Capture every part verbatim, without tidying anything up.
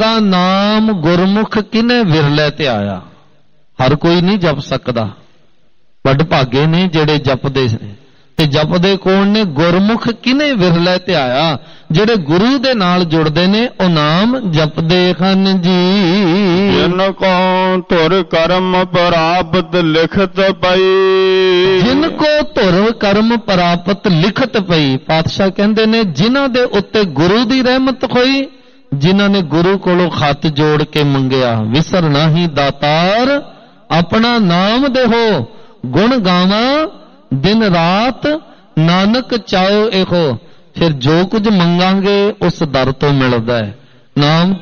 ਦਾ ਨਾਮ ਗੁਰਮੁਖ ਕਿਨੇ ਵਿਰਲੇ ਤੇ ਆਇਆ। ਹਰ ਕੋਈ ਨਹੀਂ ਜਪ ਸਕਦਾ, ਵੱਡ ਭਾਗੇ ਨੇ ਜਿਹੜੇ ਜਪਦੇ ਨੇ। ਤੇ ਜਪਦੇ ਕੌਣ ਨੇ? ਗੁਰਮੁਖ ਕਿਨੇ ਵਿਰਲੇ ਤੇ ਆਇਆ, ਜਿਹੜੇ ਗੁਰੂ ਦੇ ਨਾਲ ਜੁੜਦੇ ਨੇ ਉਹ ਨਾਮ ਜਪਦੇ ਹਨ ਜੀ। ਜਿਨ ਕੋ ਧੁਰ ਕਰਮ ਪ੍ਰਾਪਤ ਲਿਖਤ ਪਈ, ਜਿਨ ਕੋ ਧੁਰ ਕਰਮ ਪ੍ਰਾਪਤ ਲਿਖਤ ਪਈ। ਪਾਤਸ਼ਾਹ ਕਹਿੰਦੇ ਨੇ ਜਿਨ੍ਹਾਂ ਦੇ ਉੱਤੇ ਗੁਰੂ ਦੀ ਰਹਿਮਤ ਹੋਈ, ਜਿਨ੍ਹਾਂ ਨੇ ਗੁਰੂ ਕੋਲੋਂ ਖੱਤ ਜੋੜ ਕੇ ਮੰਗਿਆ, ਵਿਸਰ ਨਾਹੀ ਦਾਤਾਰ ਆਪਣਾ ਨਾਮ ਦੇਹੋ, ਗੁਣ ਗਾਵਾਂ ਦਿਨ ਰਾਤ ਨਾਨਕ ਚਾਹੋ ਇਹੋ। ਫਿਰ ਜੋ ਕੁਝ ਮੰਗਾਂਗੇ ਉਸ ਦਰ ਤੋਂ ਮਿਲਦਾ ਹੈ। ਨਾਮ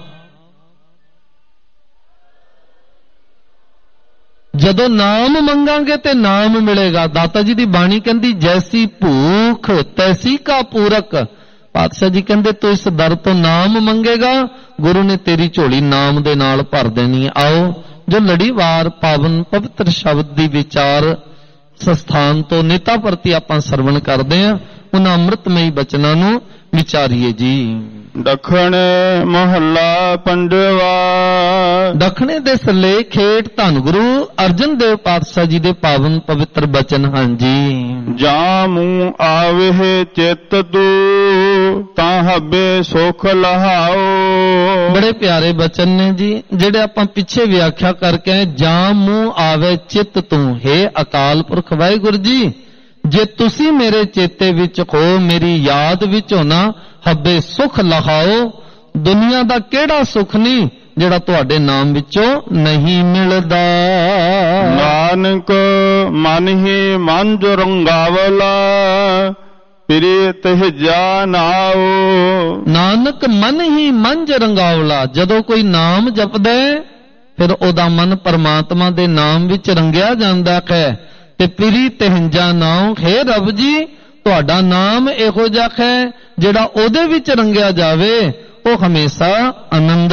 ਜਦੋਂ ਨਾਮ ਮੰਗਾਂਗੇ ਤੇ ਨਾਮ ਮਿਲੇਗਾ। ਦਾਤਾ ਜੀ ਦੀ ਬਾਣੀ ਕਹਿੰਦੀ ਜੈਸੀ ਭੂਖ ਤੈਸੀ ਕਾ ਪੂਰਕ। ਪਾਤਸ਼ਾਹ ਜੀ ਕਹਿੰਦੇ ਤੂੰ ਇਸ ਦਰ ਤੋਂ ਨਾਮ ਮੰਗੇਗਾ, ਗੁਰੂ ਨੇ ਤੇਰੀ ਝੋਲੀ ਨਾਮ ਦੇ ਨਾਲ ਭਰ ਦੇਣੀ ਹੈ। ਆਓ ਜੋ ਲੜੀਵਾਰ ਪਾਵਨ ਪਵਿੱਤਰ ਸ਼ਬਦ ਦੀ ਵਿਚਾਰ ਸਥਾਨ ਤੋਂ ਨੇਤਾ ਪ੍ਰਤੀ ਆਪਾਂ ਸਰਵਣ ਕਰਦੇ ਹਾਂ, ਉਹਨਾਂ ਅੰਮ੍ਰਿਤਮਈ ਬਚਨਾਂ ਨੂੰ ਵਿਚਾਰੀਏ ਜੀ। ਦੱਖਣ ਮਹੱਲਾ ਪੰਜਵਾ। ਦੱਖਣੇ ਦੇ ਸਰਲੇਖ ਹੇਠ ਧੰਨ ਗੁਰੂ ਅਰਜਨ ਦੇਵ ਪਾਤਸ਼ਾਹ ਜੀ ਦੇ ਪਾਵਨ ਪਵਿੱਤਰ ਬਚਨ ਹਨ ਜੀ। ਜਾਂ ਮੂੰਹ ਆਵੇ ਚਿੱਤ ਤੂ ਤਾਂ ਹੱਬੇ ਸੁਖ ਲਹਾਓ। ਬੜੇ ਪਿਆਰੇ ਬਚਨ ਨੇ ਜੀ, ਜਿਹੜੇ ਆਪਾਂ ਪਿੱਛੇ ਵਿਆਖਿਆ ਕਰਕੇ ਆਏ। ਜਾਂ ਮੂੰਹ ਆਵੇ ਚਿੱਤ ਤੂੰ, ਹੇ ਅਕਾਲ ਪੁਰਖ ਵਾਹਿਗੁਰੂ ਜੀ, ਜੇ ਤੁਸੀਂ ਮੇਰੇ ਚੇਤੇ ਵਿੱਚ ਹੋ, ਮੇਰੀ ਯਾਦ ਵਿੱਚ ਹੋ ਨਾ, ਹੱਬੇ ਸੁਖ ਲਹਾਓ। ਦੁਨੀਆ ਦਾ ਕਿਹੜਾ ਸੁਖ ਨਹੀਂ ਜਿਹੜਾ ਤੁਹਾਡੇ ਨਾਮ ਵਿੱਚੋਂ ਨਹੀਂ ਮਿਲਦਾ। ਨਾਨਕ ਮਨ ਹੀ ਮੰਜ ਰੰਗਾਵਲਾ ਪ੍ਰੀਤ ਜਾ ਨਾਓ। ਨਾਨਕ ਮਨ ਹੀ ਮੰਜ ਰੰਗਾਵਲਾ। ਜਦੋਂ ਕੋਈ ਨਾਮ ਜਪਦਾ ਫਿਰ ਉਹਦਾ ਮਨ ਪਰਮਾਤਮਾ ਦੇ ਨਾਮ ਵਿੱਚ ਰੰਗਿਆ ਜਾਂਦਾ ਹੈ। ਤੇ ਪ੍ਰੀਤ ਜਾ ਨਾਓ, ਹੈ ਰੱਬ ਜੀ ਤੁਹਾਡਾ ਨਾਮ ਇਹੋ ਜਿਹਾ ਹੈ ਜਿਹੜਾ ਉਹਦੇ ਵਿੱਚ ਰੰਗਿਆ ਜਾਵੇ, ਉਹ ਹਮੇਸ਼ਾ ਆਨੰਦ